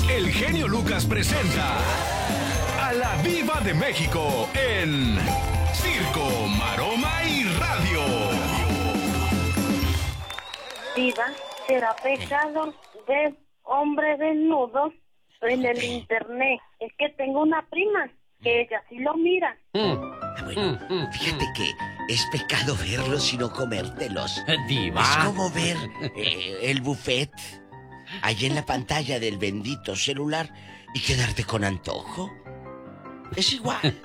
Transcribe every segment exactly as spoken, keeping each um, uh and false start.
el genio Lucas presenta a la Diva de México en Circo, Maroma y Radio. Diva, ¿será pecado ver hombre desnudo en el internet? Es que tengo una prima que ella sí lo mira. Ah, bueno, fíjate que es pecado verlos y no comértelos. Diva. Es como ver eh, el buffet allí en la pantalla del bendito celular y quedarte con antojo. Es igual.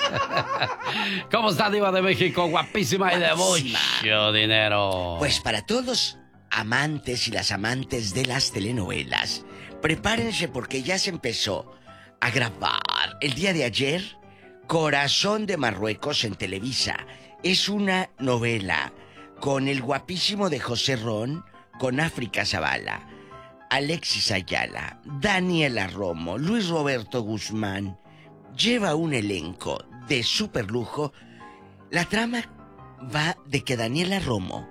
¿Cómo está, Diva de México? Guapísima y de Guapísima. mucho dinero. Pues para todos los amantes y las amantes de las telenovelas, prepárense porque ya se empezó a grabar el día de ayer Corazón de Marruecos en Televisa. Es una novela con el guapísimo de José Ron, con África Zavala, Alexis Ayala, Daniela Romo, Luis Roberto Guzmán. Lleva un elenco de super lujo. La trama va de que Daniela Romo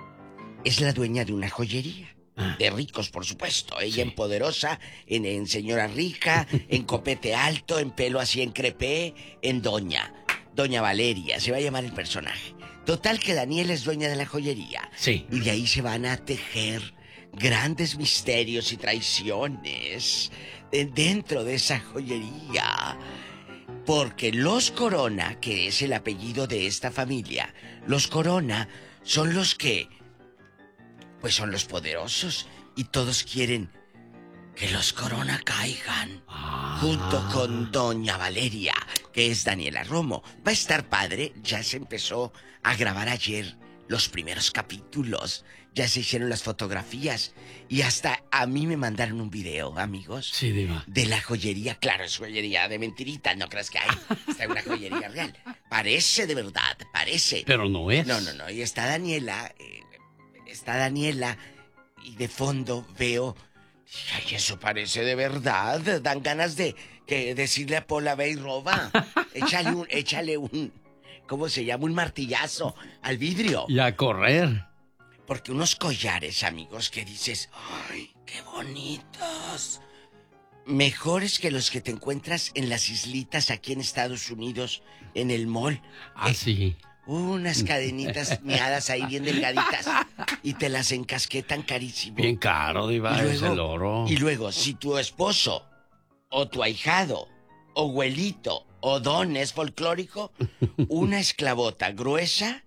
es la dueña de una joyería. De ricos, por supuesto. Ella sí. En poderosa, en, en señora rica, en copete alto, en pelo así en crepé, en doña. Doña Valeria, se va a llamar el personaje. Total que Daniela es dueña de la joyería. Sí. Y de ahí se van a tejer grandes misterios y traiciones dentro de esa joyería. Porque los Corona, que es el apellido de esta familia, los Corona son los que, pues son los poderosos y todos quieren que los Corona caigan. Ah. Junto con Doña Valeria, que es Daniela Romo. Va a estar padre, ya se empezó a grabar ayer los primeros capítulos. Ya se hicieron las fotografías y hasta a mí me mandaron un video, amigos. Sí, Diva. De la joyería. Claro, es joyería de mentirita, no creas que hay. Está una joyería real. Parece de verdad, parece. Pero no es. No, no, no. Y está Daniela, eh, está Daniela y de fondo veo... Ay, eso parece de verdad. Dan ganas de que decirle a Pola, ve y roba. Échale un, échale un... ¿Cómo se llama? Un martillazo al vidrio. Y a correr. Porque unos collares, amigos, que dices, ¡ay, qué bonitos! Mejores que los que te encuentras en las islitas aquí en Estados Unidos, en el mall. Ah, eh, sí. Unas cadenitas miadas ahí bien delgaditas y te las encasquetan carísimo. Bien caro, Diva, y luego, es el oro. Y luego, si tu esposo, o tu ahijado, o abuelito, o don es folclórico, una esclavota gruesa...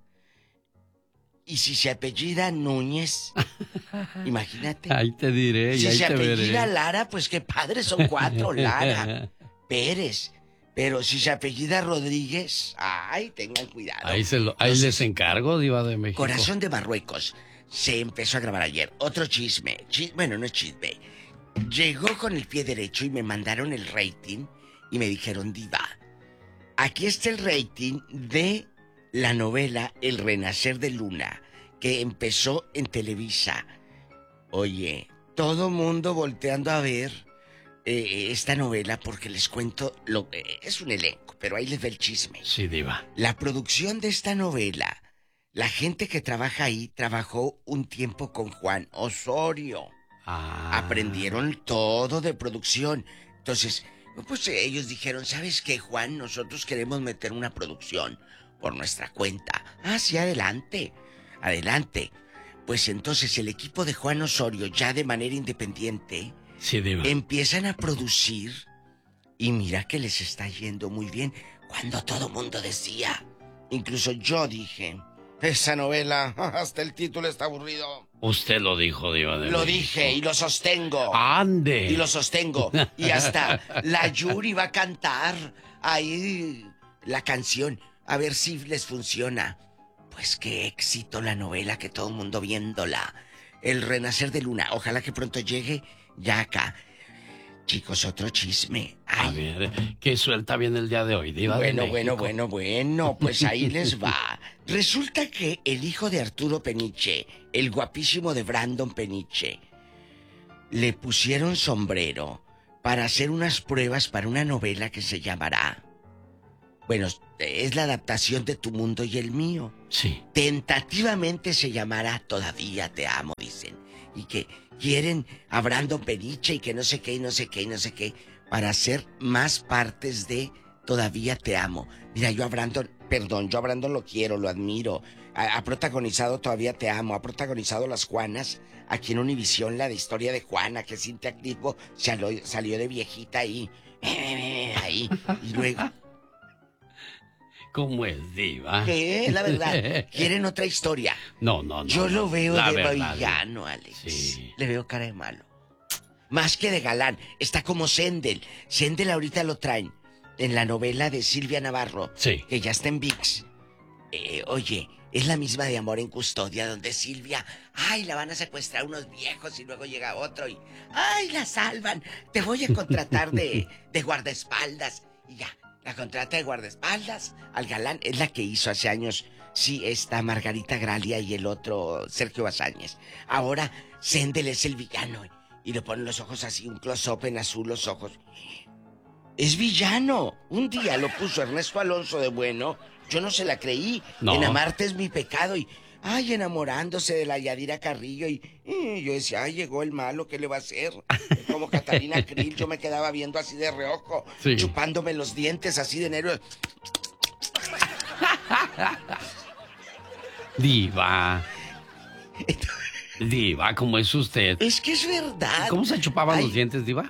Y si se apellida Núñez, imagínate. Ahí te diré, si ahí se te apellida veré. Lara, pues qué padre, son cuatro, Lara, Pérez. Pero si se apellida Rodríguez, ay, tengan cuidado. Ahí, se lo, ahí Entonces, les encargo, Diva de México. Corazón de Marruecos se empezó a grabar ayer. Otro chisme, Chis, bueno, no es chisme. Llegó con el pie derecho y me mandaron el rating y me dijeron, Diva, aquí está el rating de... la novela El Renacer de Luna, que empezó en Televisa. Oye, todo mundo volteando a ver eh, esta novela porque les cuento, lo, eh, es un elenco, pero ahí les ve el chisme. Sí, Diva. La producción de esta novela, la gente que trabaja ahí trabajó un tiempo con Juan Osorio. Ah. Aprendieron todo de producción. Entonces, pues ellos dijeron, ¿sabes qué, Juan? Nosotros queremos meter una producción por nuestra cuenta. Ah, sí, adelante. Adelante. Pues entonces el equipo de Juan Osorio, ya de manera independiente, sí, Diva, empiezan a producir y mira que les está yendo muy bien. Cuando todo mundo decía, incluso yo dije, esa novela, hasta el título está aburrido. Usted lo dijo, Diva de Lo México. dije y lo sostengo. ¡Ande! Y lo sostengo. Y hasta la Yuri va a cantar ahí la canción. A ver si les funciona. Pues qué éxito la novela, que todo el mundo viéndola. El Renacer de Luna. Ojalá que pronto llegue ya acá. Chicos, otro chisme. Ay. A ver, ¿qué suelta bien el día de hoy, Diva Bueno, de bueno, México? bueno, bueno. Pues ahí les va. Resulta que el hijo de Arturo Peniche, el guapísimo de Brandon Peniche, le pusieron sombrero para hacer unas pruebas para una novela que se llamará Bueno, es la adaptación de Tu mundo y el mío. Sí. Tentativamente se llamará Todavía te amo, dicen. Y que quieren a Brandon Peniche y que no sé qué y no sé qué y no sé qué para hacer más partes de Todavía te amo. Mira, yo a Brandon, perdón, yo a Brandon lo quiero, lo admiro. Ha, ha protagonizado Todavía te amo, ha protagonizado Las Juanas. Aquí en Univisión, la de historia de Juana, que Cintia Clitbo salió, salió de viejita ahí. Ahí. Y luego... ¿Cómo es, diva? ¿Qué? La verdad. ¿Quieren otra historia? No, no, no. Yo lo veo la de verdad, villano, Alex. Sí. Le veo cara de malo. Más que de galán. Está como Sendel. Sendel ahorita lo traen en la novela de Silvia Navarro. Sí. Que ya está en ViX. Eh, oye, es la misma de Amor en Custodia, donde Silvia, ay, la van a secuestrar unos viejos y luego llega otro y, ay, la salvan. Te voy a contratar de, de guardaespaldas. Y ya. La contrata de guardaespaldas al galán. Es la que hizo hace años. Sí, está Margarita Gralia y el otro Sergio Bazáñez. Ahora Sendel es el villano. Y le ponen los ojos así, un close-up en azul los ojos. Es villano. Un día lo puso Ernesto Alonso de bueno. Yo no se la creí. No. En Amarte es mi pecado. Y, ay, enamorándose de la Yadira Carrillo. Y, y yo decía, ay, llegó el malo, ¿qué le va a hacer? Como Catalina Krill, yo me quedaba viendo así de reojo. Sí. Chupándome los dientes así de negro. Diva. Diva, ¿cómo es usted? Es que es verdad. ¿Cómo se chupaban Ay, los dientes, diva?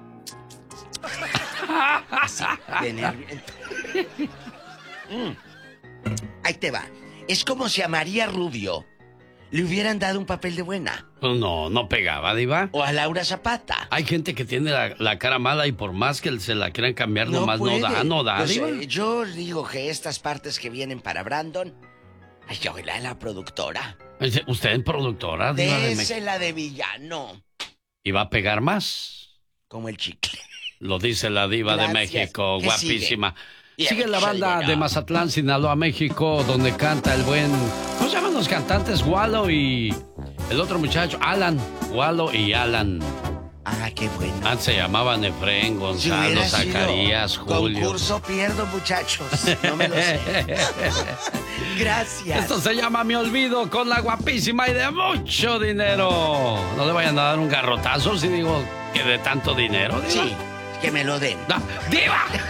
así, de nervio. Mm. Ahí te va. Es como si a María Rubio le hubieran dado un papel de buena. No, no pegaba, diva. O a Laura Zapata. Hay gente que tiene la, la cara mala y por más que se la quieran cambiar, nomás puede. no da, no da, Pues, diva. eh, yo digo que estas partes que vienen para Brandon, ay, yo la, la productora. ¿Usted es productora, diva de México? Désela de villano. ¿Y va a pegar más? Como el chicle. Lo dice la diva Gracias. de México, ¿Qué guapísima. sigue? Sigue la Ya, banda ya. de Mazatlán, Sinaloa, México, donde canta el buen... ¿Cómo se llaman los cantantes? Wallo y... el otro muchacho, Alan. Wallo y Alan. Ah, qué bueno. Antes se llamaban Efraín, Si Gonzalo, hubiera sido Zacarías, Julio. concurso pierdo, muchachos. No me lo sé. Gracias. Esto se llama Mi Olvido con la guapísima y de mucho dinero. No le vayan a dar un garrotazo si digo que de tanto dinero, diva. Sí, que me lo den. No, ¡diva!